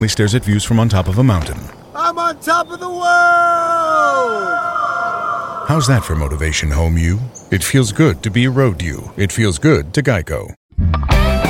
He stares at views from on top of a mountain. I'm on top of the world! How's that for motivation, home you? It feels good to be a road you. It feels good to Geico.